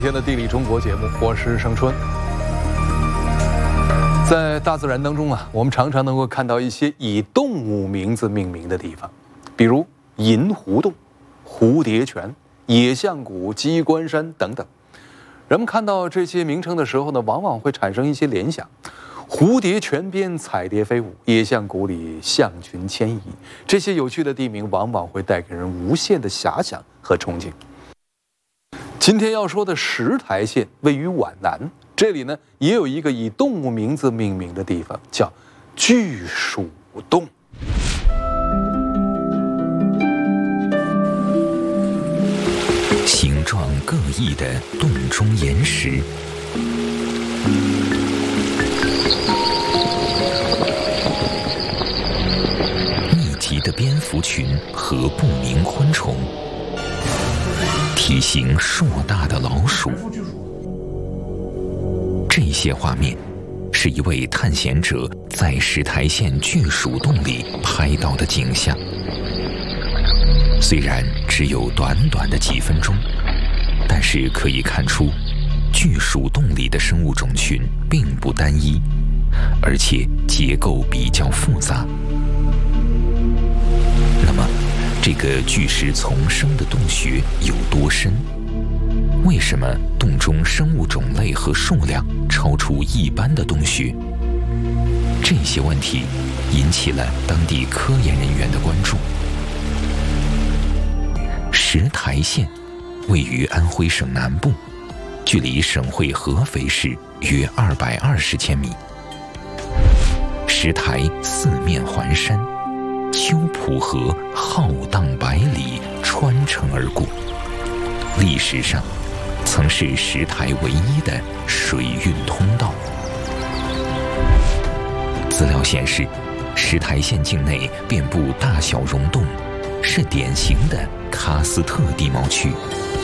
今天的地理中国节目，我是盛春。在大自然当中啊，我们常常能够看到一些以动物名字命名的地方，比如银湖洞、蝴蝶泉、野象谷、鸡冠山等等。人们看到这些名称的时候呢，往往会产生一些联想：蝴蝶泉边彩蝶飞舞，野象谷里象群迁移。这些有趣的地名往往会带给人无限的遐想和憧憬。今天要说的石台县位于皖南，这里呢也有一个以动物名字命名的地方，叫巨鼠洞。 形状各异的洞中岩石，密集的蝙蝠群和不明昆虫，体型硕大的老鼠。这些画面是一位探险者在石台县巨鼠洞里拍到的景象。虽然只有短短的几分钟，但是可以看出，巨鼠洞里的生物种群并不单一，而且结构比较复杂。那么，这个巨石丛生的洞穴有多深？为什么洞中生物种类和数量超出一般的洞穴？这些问题引起了当地科研人员的关注。石台县位于安徽省南部，距离省会合肥市约220千米。石台四面环山，秋浦河浩荡百里，穿城而过。历史上，曾是石台唯一的水运通道。资料显示，石台县境内遍布大小溶洞，是典型的喀斯特地貌区。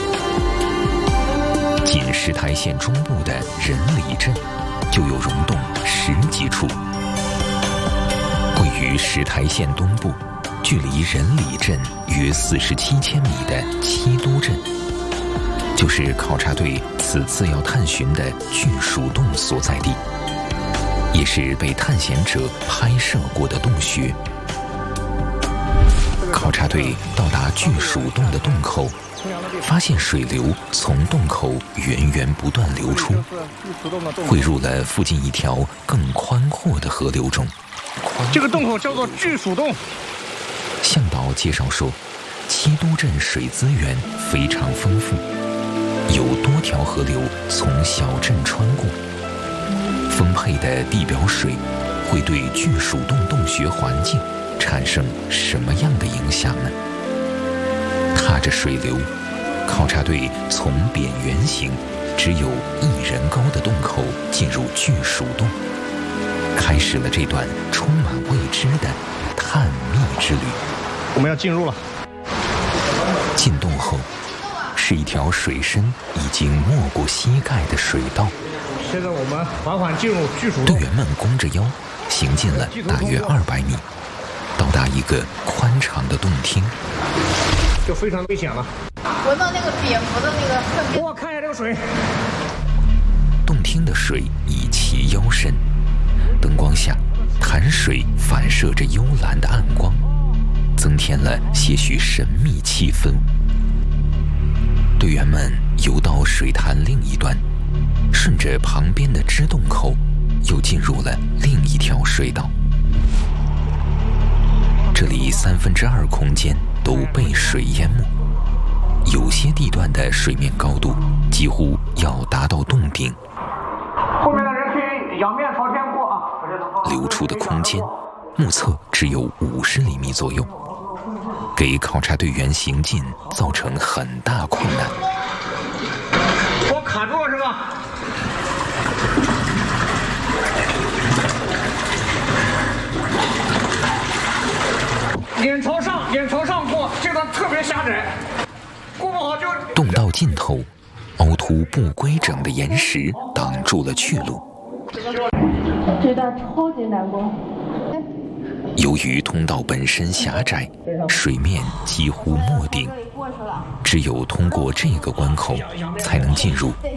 仅石台县中部的仁里镇就有溶洞10几处。位于石台县东部，距离仁里镇约47千米的七都镇，就是考察队此次要探寻的巨鼠洞所在地，也是被探险者拍摄过的洞穴。考察队到达巨鼠洞的洞口，发现水流从洞口源源不断流出，汇入了附近一条更宽阔的河流中。 这个洞口叫做巨鼠洞。 向导介绍说，七都镇水资源非常丰富，有多条河流从小镇穿过。丰沛的地表水会对巨鼠洞洞穴环境产生什么样的影响呢？踏着水流，考察队从扁圆形只有1人高的洞口进入巨鼠洞，开始了这段充满未知的探秘之旅。 我们要进入了。 进洞后，是一条水深已经没过膝盖的水道。 现在我们缓缓进入巨鼠洞。 队员们弓着腰，行进了大约200米，到达一个宽敞的洞厅。 就非常危险了。 闻到那个蝙蝠的那个粪便。 我看一下这个水。 洞厅的水已齐腰深，灯光下，潭水反射着幽蓝的暗光，增添了些许神秘气氛。队员们游到水潭另一端，顺着旁边的支洞口，又进入了另一条水道。这里2/3空间都被水淹没，有些地段的水面高度几乎要达到洞顶。 后面的人可以仰面朝天过啊。 流出的空间目测只有50厘米左右，给考察队员行进造成很大困难。 我卡住了是吧？脸朝上过，这段特别狭窄，过不好就。 洞道尽头，凹凸不规整的岩石挡住了去路。 这段超级难过。 由于通道本身狭窄，水面几乎没顶，只只有通过这个关口，才能进入